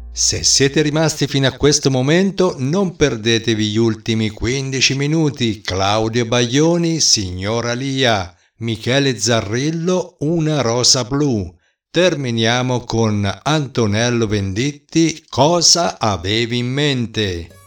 Se siete rimasti fino a questo momento, non perdetevi gli ultimi 15 minuti. Claudio Baglioni, Signora Lia, Michele Zarrillo, Una rosa blu. Terminiamo con Antonello Venditti, Cosa avevi in mente?